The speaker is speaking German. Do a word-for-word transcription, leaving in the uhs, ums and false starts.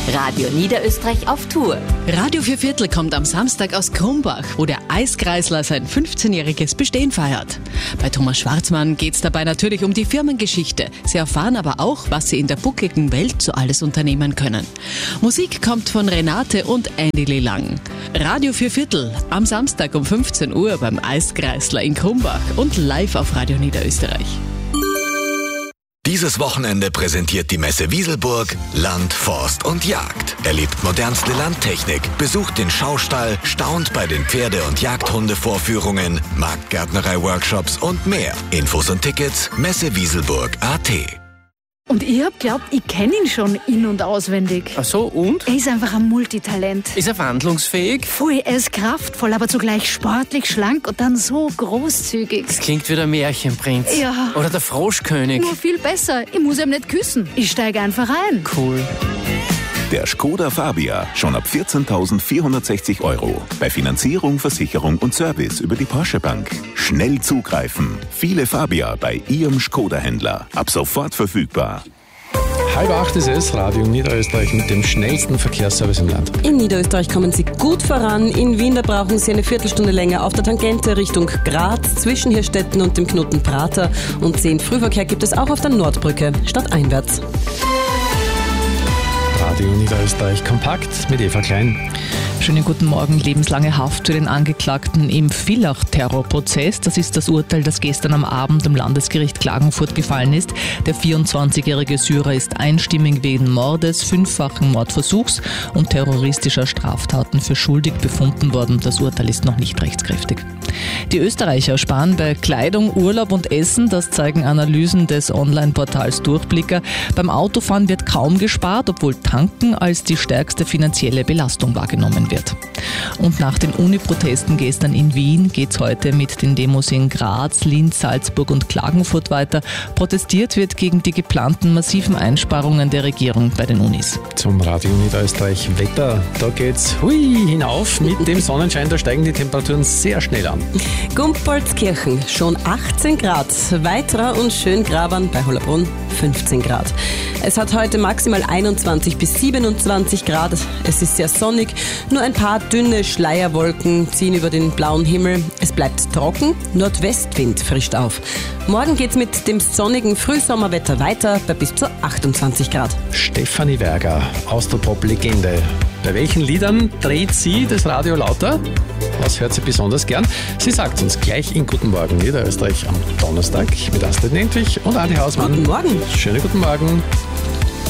Radio Niederösterreich auf Tour. Radio vier Viertel kommt am Samstag aus Krumbach, wo der Eiskreisler sein fünfzehnjähriges Bestehen feiert. Bei Thomas Schwarzmann geht es dabei natürlich um die Firmengeschichte. Sie erfahren aber auch, was sie in der buckligen Welt so alles unternehmen können. Musik kommt von Renate und Andy Lang. Radio vier Viertel am Samstag um fünfzehn Uhr beim Eiskreisler in Krumbach und live auf Radio Niederösterreich. Dieses Wochenende präsentiert die Messe Wieselburg Land, Forst und Jagd. Erlebt modernste Landtechnik, besucht den Schaustall, staunt bei den Pferde- und Jagdhundevorführungen, Marktgärtnerei-Workshops und mehr. Infos und Tickets messewieselburg punkt at. Und ich hab glaubt, ich kenne ihn schon in- und auswendig. Ach so, und? Er ist einfach ein Multitalent. Ist er wandlungsfähig? Voll, er ist kraftvoll, aber zugleich sportlich, schlank und dann so großzügig. Das klingt wie der Märchenprinz. Ja. Oder der Froschkönig. Nur viel besser. Ich muss ihm nicht küssen. Ich steige einfach ein. Cool. Der Skoda Fabia, schon ab vierzehntausendvierhundertsechzig Euro. Bei Finanzierung, Versicherung und Service über die Porsche Bank. Schnell zugreifen. Viele Fabia bei Ihrem Skoda-Händler. Ab sofort verfügbar. Halb acht ist es, Radio Niederösterreich mit dem schnellsten Verkehrsservice im Land. In Niederösterreich kommen Sie gut voran. In Wien, da brauchen Sie eine Viertelstunde länger auf der Tangente Richtung Graz, zwischen Hirstetten und dem Knoten Prater. Und zehn Frühverkehr gibt es auch auf der Nordbrücke, stadteinwärts. Radio Niederösterreich kompakt mit Eva Klein. Schönen guten Morgen. Lebenslange Haft für den Angeklagten im Villach-Terrorprozess. Das ist das Urteil, das gestern am Abend im Landesgericht Klagenfurt gefallen ist. Der vierundzwanzigjährige Syrer ist einstimmig wegen Mordes, fünffachen Mordversuchs und terroristischer Straftaten für schuldig befunden worden. Das Urteil ist noch nicht rechtskräftig. Die Österreicher sparen bei Kleidung, Urlaub und Essen. Das zeigen Analysen des Online-Portals Durchblicker. Beim Autofahren wird kaum gespart, obwohl Tanken als die stärkste finanzielle Belastung wahrgenommen wird. Und nach den Uni-Protesten gestern in Wien geht es heute mit den Demos in Graz, Linz, Salzburg und Klagenfurt weiter. Protestiert wird gegen die geplanten massiven Einsparungen der Regierung bei den Unis. Zum Radio Niederösterreich Wetter, da geht's hui hinauf. Mit dem Sonnenschein, da steigen die Temperaturen sehr schnell an. Gumpolzkirchen schon achtzehn Grad, Weitra und Schöngrabern bei Hollabrunn fünfzehn Grad. Es hat heute maximal einundzwanzig bis siebenundzwanzig Grad. Es ist sehr sonnig, nur ein paar dünne Schleierwolken ziehen über den blauen Himmel. Es bleibt trocken, Nordwestwind frischt auf. Morgen geht's mit dem sonnigen Frühsommerwetter weiter bei bis zu achtundzwanzig Grad. Stefanie Werger, Austropop-Legende. Bei welchen Liedern dreht sie das Radio lauter? Was hört sie besonders gern? Sie sagt uns gleich in Guten Morgen Niederösterreich am Donnerstag mit Astrid Nentwich und Adi Hausmann. Guten Morgen. Schönen guten Morgen.